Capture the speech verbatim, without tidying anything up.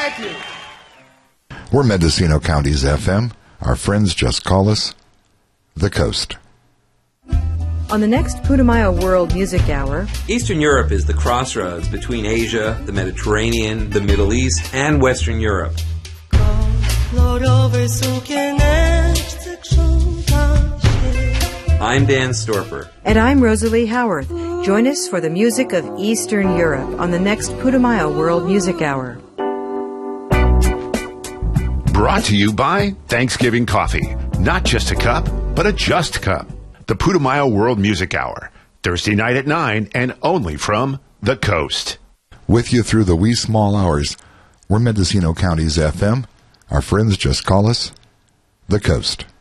Thank you. We're Mendocino County's F M. Our friends just call us The Coast. On the next Putumayo World Music Hour, Eastern Europe is the crossroads between Asia, the Mediterranean, the Middle East, and Western Europe. I'm Dan Storper. And I'm Rosalie Howarth. Join us for the music of Eastern Europe on the next Putumayo World Music Hour. Brought to you by Thanksgiving Coffee. Not just a cup, but a just cup. The Putumayo World Music Hour. Thursday night at nine and only from The Coast. With you through the wee small hours. We're Mendocino County's F M. Our friends just call us The Coast.